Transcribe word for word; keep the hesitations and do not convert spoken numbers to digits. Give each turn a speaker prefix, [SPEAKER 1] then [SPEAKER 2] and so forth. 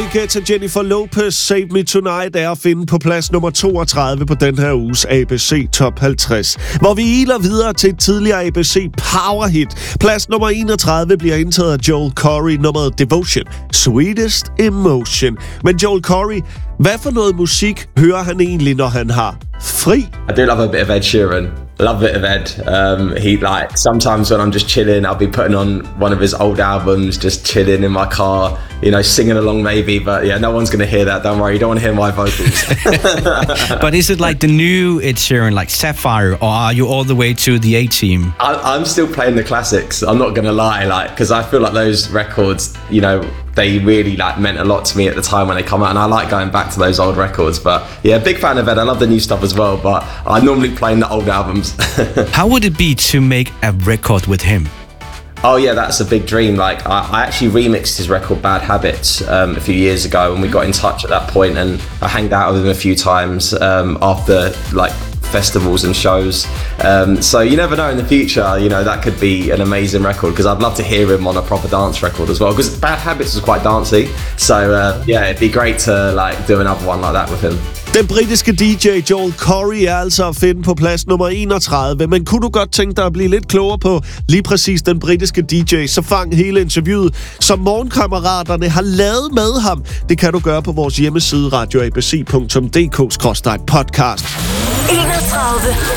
[SPEAKER 1] Guetta, Jennifer Lopez, Save Me Tonight er at finde på plads nummer toogtredive på den her uges A B C Top halvtreds. Hvor vi iler videre til et tidligere A B C powerhit. Plads nummer enogtredive bliver indtaget af Joel Corry, nummeret Devotion, Sweetest Emotion. Men Joel Corry, hvad for noget musik hører han egentlig, når han har fri?
[SPEAKER 2] I do love a bit of Ed Sheeran. Love a bit of Ed. Um, he like sometimes when I'm just chilling, I'll be putting on one of his old albums, just chilling in my car, you know, singing along maybe. But yeah, no one's gonna hear that. Don't worry, you don't want to hear my vocals.
[SPEAKER 3] But is it like the new Ed Sheeran, like Sapphire, or are you all the way to the A-Team?
[SPEAKER 2] I, I'm still playing the classics. I'm not gonna lie, like, because I feel like those records, you know, they really like meant a lot to me at the time when they come out, and I like going back to those old records. But yeah, big fan of Ed. I love the new stuff as well, but I normally play the old albums.
[SPEAKER 3] How would it be to make a record with him?
[SPEAKER 2] Oh yeah, that's a big dream. Like I, I actually remixed his record Bad Habits um, a few years ago, and we got in touch at that point, and I hanged out with him a few times um, after like festivals and shows. Um, so you never know in the future, you know, that could be an amazing record, because I'd love to hear him on a proper dance record as well, because Bad Habits was quite dancey. So uh, yeah, it'd be great to like do another one like that with him.
[SPEAKER 1] Den britiske D J Joel Corry er altså at finde på plads nummer enogtredive, men kunne du godt tænke dig at blive lidt klogere på lige præcis den britiske D J, så fang hele interviewet, som morgenkammeraterne har lavet med ham. Det kan du gøre på vores hjemmeside radio a b c punktum d k skråstreg podcast.
[SPEAKER 4] enogtredive